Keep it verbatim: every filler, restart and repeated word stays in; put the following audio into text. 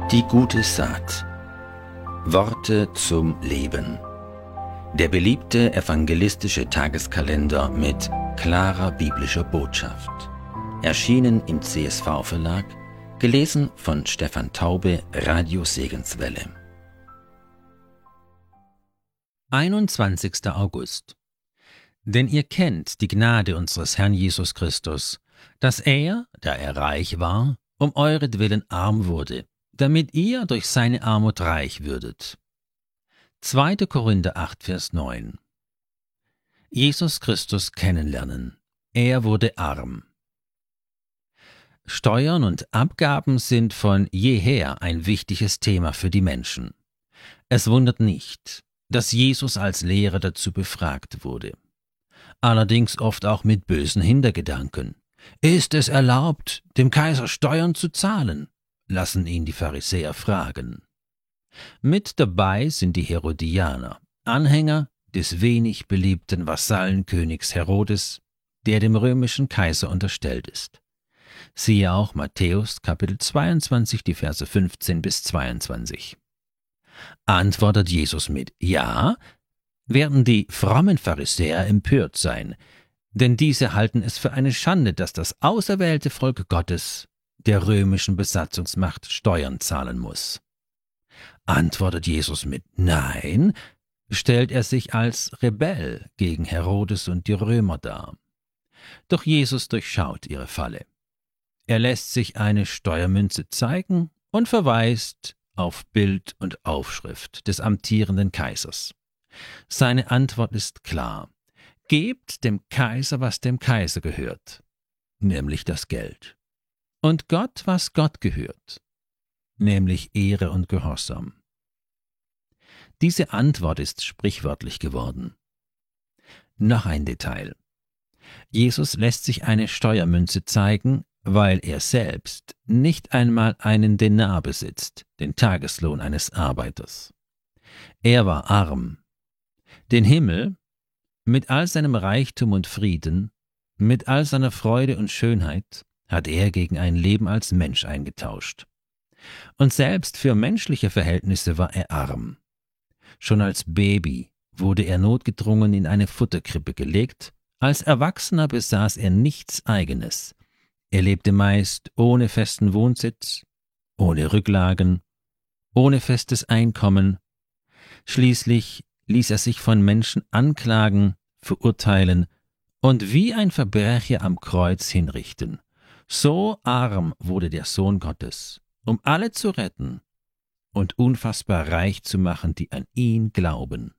Die gute Saat. Worte zum Leben. Der beliebte evangelistische Tageskalender mit klarer biblischer Botschaft. Erschienen im C S V-Verlag, gelesen von Stefan Taube, Radio Segenswelle. einundzwanzigster August. Denn ihr kennt die Gnade unseres Herrn Jesus Christus, dass er, da er reich war, um euretwillen arm wurde, damit ihr durch seine Armut reich würdet. zweiter Korinther acht, Vers neun. Jesus Christus kennenlernen. Er wurde arm. Steuern und Abgaben sind von jeher ein wichtiges Thema für die Menschen. Es wundert nicht, dass Jesus als Lehrer dazu befragt wurde. Allerdings oft auch mit bösen Hintergedanken. Ist es erlaubt, dem Kaiser Steuern zu zahlen? Lassen ihn die Pharisäer fragen. Mit dabei sind die Herodianer, Anhänger des wenig beliebten Vasallenkönigs Herodes, der dem römischen Kaiser unterstellt ist. Siehe auch Matthäus Kapitel zweiundzwanzig, die Verse fünfzehn bis zweiundzwanzig. Antwortet Jesus mit Ja, werden die frommen Pharisäer empört sein, denn diese halten es für eine Schande, dass das auserwählte Volk Gottes der römischen Besatzungsmacht Steuern zahlen muss. Antwortet Jesus mit Nein, stellt er sich als Rebell gegen Herodes und die Römer dar. Doch Jesus durchschaut ihre Falle. Er lässt sich eine Steuermünze zeigen und verweist auf Bild und Aufschrift des amtierenden Kaisers. Seine Antwort ist klar: Gebt dem Kaiser, was dem Kaiser gehört, nämlich das Geld. Und Gott, was Gott gehört, nämlich Ehre und Gehorsam. Diese Antwort ist sprichwörtlich geworden. Noch ein Detail. Jesus lässt sich eine Steuermünze zeigen, weil er selbst nicht einmal einen Denar besitzt, den Tageslohn eines Arbeiters. Er war arm. Den Himmel, mit all seinem Reichtum und Frieden, mit all seiner Freude und Schönheit, hat er gegen ein Leben als Mensch eingetauscht. Und selbst für menschliche Verhältnisse war er arm. Schon als Baby wurde er notgedrungen in eine Futterkrippe gelegt, als Erwachsener besaß er nichts Eigenes. Er lebte meist ohne festen Wohnsitz, ohne Rücklagen, ohne festes Einkommen. Schließlich ließ er sich von Menschen anklagen, verurteilen und wie ein Verbrecher am Kreuz hinrichten. So arm wurde der Sohn Gottes, um alle zu retten und unfassbar reich zu machen, die an ihn glauben.